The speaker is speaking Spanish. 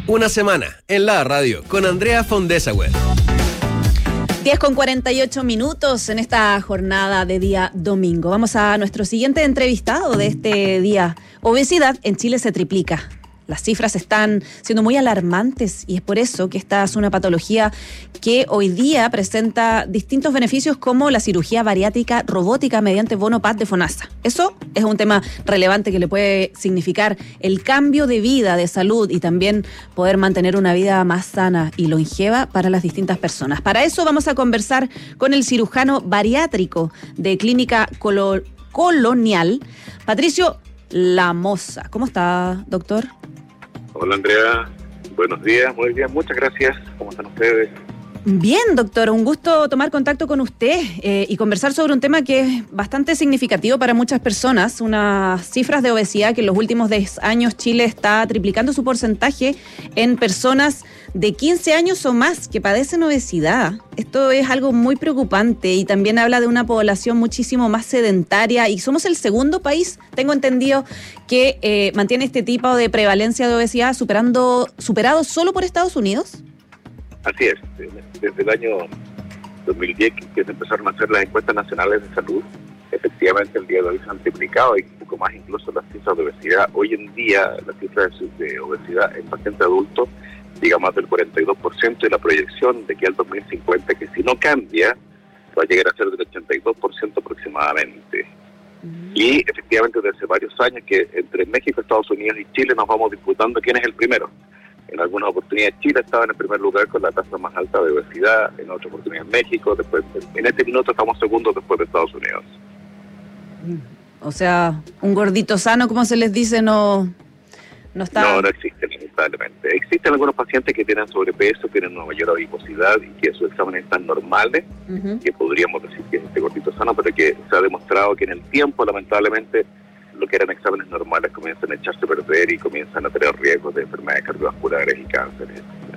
Una semana en la radio con Andrea Fondesauer. 10:48 en esta jornada de día domingo. Vamos a nuestro siguiente entrevistado de este día. Obesidad en Chile se triplica. Las cifras están siendo muy alarmantes y es por eso que esta es una patología que hoy día presenta distintos beneficios como la cirugía bariátrica robótica mediante bono PAD de FONASA. Eso es un tema relevante que le puede significar el cambio de vida, de salud y también poder mantener una vida más sana y longeva para las distintas personas. Para eso vamos a conversar con el cirujano bariátrico de Clínica Colonial, Patricio Lamoza. ¿Cómo está, doctor? Hola Andrea, buenos días, muy bien, muchas gracias. ¿Cómo están ustedes? Bien, doctor, un gusto tomar contacto con usted y conversar sobre un tema que es bastante significativo para muchas personas, unas cifras de obesidad que en los últimos 10 años Chile está triplicando su porcentaje en personas de 15 años o más que padecen obesidad. Esto es algo muy preocupante y también habla de una población muchísimo más sedentaria y somos el segundo país, tengo entendido, que mantiene este tipo de prevalencia de obesidad superado solo por Estados Unidos. Así es, desde el año 2010 que se empezaron a hacer las encuestas nacionales de salud, efectivamente el día de hoy se han triplicado y un poco más incluso las cifras de obesidad. Hoy en día la cifra de obesidad en pacientes adultos llega más del 42% y la proyección de que al 2050, que si no cambia, va a llegar a ser del 82% aproximadamente. Y efectivamente desde hace varios años que entre México, Estados Unidos y Chile nos vamos disputando quién es el primero. En algunas oportunidades Chile estaba en el primer lugar con la tasa más alta de obesidad, en otras oportunidades México, después en este minuto estamos segundos después de Estados Unidos. O sea, un gordito sano, como se les dice, no está... No existe, lamentablemente. Existen algunos pacientes que tienen sobrepeso, tienen una mayor adiposidad y que sus exámenes están normales, que podríamos decir que es este gordito sano, pero que se ha demostrado que en el tiempo, lamentablemente, lo que eran exámenes normales comienzan a echarse a perder y comienzan a tener riesgos de enfermedades cardiovasculares y cánceres.